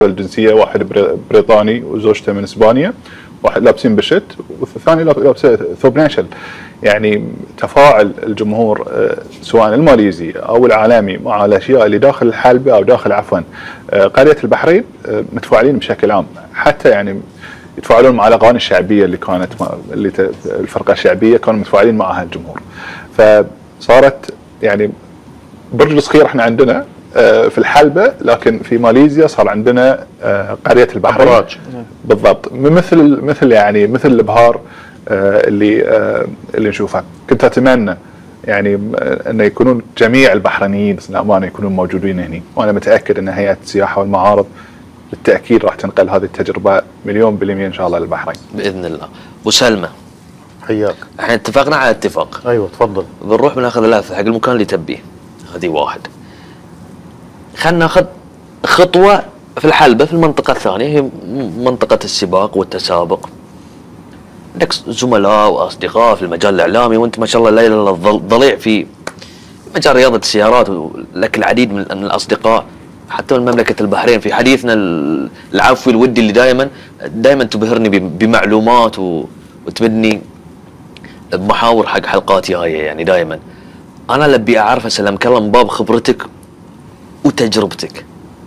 الجنسيه، واحد بريطاني وزوجته من اسبانيا، واحد لابسين بشت والثاني لابس ثوب ناشل. يعني تفاعل الجمهور سواء الماليزي او العالمي مع الاشياء اللي داخل الحلبه او داخل قريه البحرين متفاعلين بشكل عام، حتى يعني يتفاعلون مع الاغاني الشعبيه اللي الفرقه الشعبيه كانوا متفاعلين معها الجمهور. فصارت يعني برج الصخير احنا عندنا في الحلبة، لكن في ماليزيا صار عندنا قرية البحرين أبراج بالضبط، مثل الابهار اللي نشوفها. كنت اتمنى يعني انه يكونون جميع البحرينيين الامانه يكونون موجودين هنا، وانا متاكد ان هيئه السياحه والمعارض بالتاكيد راح تنقل هذه التجربه 100% ان شاء الله للبحرين باذن الله. ابو سلمى حياك. احنا اتفقنا على اتفاق. ايوه تفضل. بنروح بناخذ لافه حق المكان اللي تبيه، هذه واحد. خلينا ناخذ خطوه في الحلبه في المنطقه الثانيه، هي منطقه السباق والتسابق. عندك زملاء واصدقاء في المجال الاعلامي، وانت ما شاء الله لا ضليع في مجال رياضه السيارات، ولك العديد من الاصدقاء حتى من مملكه البحرين. في حديثنا العفوي الودي اللي دائما تبهرني بمعلومات وتمدني بمحاور حق حلقاتي هاي. يعني دائما انا اللي ابي اعرف اسلمك الله من باب خبرتك وتجربتك،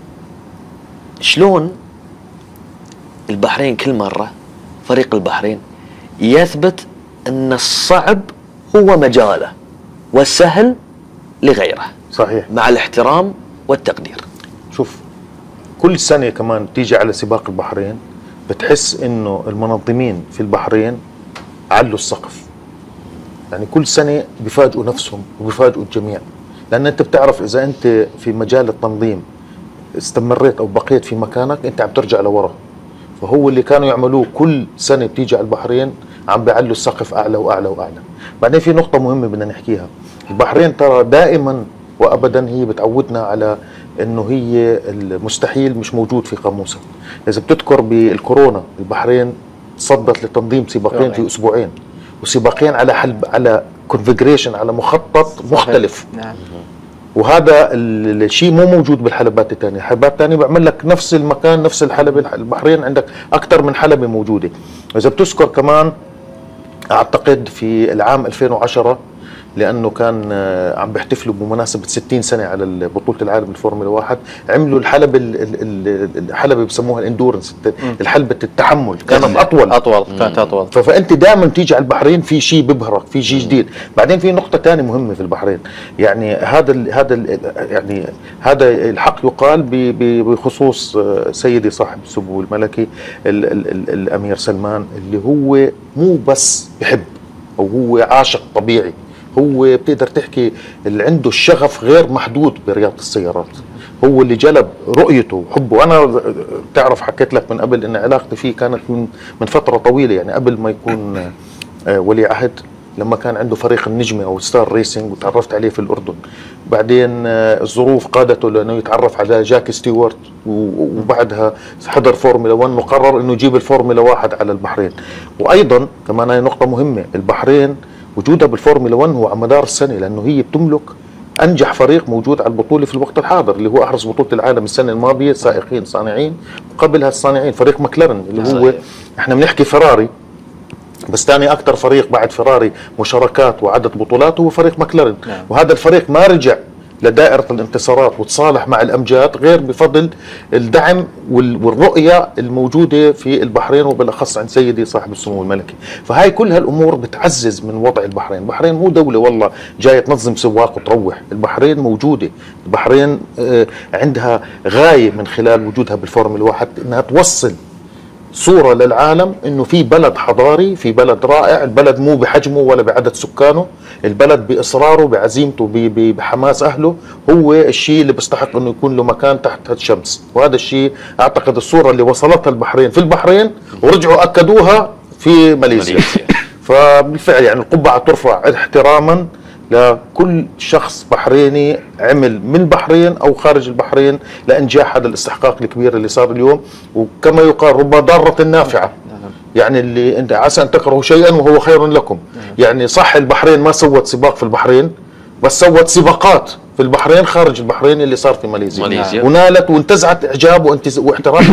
شلون البحرين كل مره فريق البحرين يثبت ان الصعب هو مجاله والسهل لغيره؟ صحيح. مع الاحترام والتقدير. شوف، كل سنه كمان تيجي على سباق البحرين بتحس انه المنظمين في البحرين علوا السقف. يعني كل سنه بيفاجئوا نفسهم وبيفاجئوا الجميع، لان انت بتعرف اذا انت في مجال التنظيم استمريت او بقيت في مكانك انت عم ترجع لورا. فهو اللي كانوا يعملوه كل سنه بتيجي على البحرين عم بيعلوا السقف اعلى واعلى واعلى. بعدين في نقطه مهمه بدنا نحكيها، البحرين ترى دائما وابدا هي بتعودنا على انه هي المستحيل مش موجود في قاموسها. اذا بتذكر بالكورونا البحرين صدت لتنظيم سباقين في اسبوعين، وسباقين على كونفجريشن، على مخطط مختلف. نعم. وهذا الشيء مو موجود بالحلبات الثانيه، الحلبات الثانيه بيعمل لك نفس المكان نفس الحلبة. البحرين عندك اكثر من حلبة موجوده. اذا بتذكر كمان اعتقد في العام 2010 لانه كان عم بيحتفلوا بمناسبه 60 سنه على بطوله العالم الفورمولا 1، عملوا الحلبة بسموها الاندورنس، الحلبة التحمل كانت كانت اطول. فانت دائما تيجي على البحرين في شيء ببهرك، في شيء جديد. بعدين في نقطه ثانيه مهمه في البحرين، يعني هذا الحق يقال بخصوص سيدي صاحب السمو الملكي الامير سلمان، اللي هو مو بس بحب او هو عاشق طبيعي، هو بتقدر تحكي اللي عنده الشغف غير محدود برياضة السيارات. هو اللي جلب رؤيته وحبه. أنا تعرف حكيت لك من قبل إن علاقتي فيه كانت من فترة طويلة، يعني قبل ما يكون ولي عهد، لما كان عنده فريق النجمة أو ستار ريسنج وتعرفت عليه في الأردن. بعدين الظروف قادته لأنه يتعرف على جاك ستيوارت، وبعدها حضر فورمولا 1 وقرر إنه يجيب الفورمولا 1 على البحرين. وأيضا كمان هي نقطة مهمة، البحرين وجودها بالفورمولا 1 هو على مدار السنة، لأنه هي بتملك أنجح فريق موجود على البطولة في الوقت الحاضر، اللي هو أحرز بطولة العالم السنة الماضية سائقين صانعين، وقبلها الصانعين فريق ماكلارن اللي هو إحنا بنحكي فراري، بس ثاني أكثر فريق بعد فراري مشاركات وعدد بطولات هو فريق ماكلارن. وهذا الفريق ما رجع لدائرة الانتصارات وتصالح مع الأمجاد غير بفضل الدعم والرؤية الموجودة في البحرين، وبالأخص عند سيدي صاحب السمو الملكي. فهاي كل هالأمور بتعزز من وضع البحرين. البحرين مو دولة والله جاية تنظم سواق وتروح، البحرين موجودة. البحرين عندها غاية من خلال وجودها بالفورمولا 1 إنها توصل صورة للعالم إنه في بلد حضاري، في بلد رائع. البلد مو بحجمه ولا بعدد سكانه، البلد بإصراره بعزيمته بحماس أهله، هو الشيء اللي بيستحق إنه يكون له مكان تحت الشمس. وهذا الشيء أعتقد الصورة اللي وصلتها البحرين في البحرين ورجعوا أكدوها في ماليزيا. فبالفعل يعني القبعة ترفع احتراما لكل شخص بحريني عمل من البحرين أو خارج البحرين لإنجاح هذا الاستحقاق الكبير اللي صار اليوم. وكما يقال رب ضارة نافعة، يعني اللي انت عسى ان تكرهوا شيئا وهو خير لكم. يعني صح البحرين ما سوت سباق في البحرين، بس سوت سباقات في البحرين خارج البحرين اللي صار في ماليزيا ماليزيا. ونالت وانتزعت اعجاب واحترام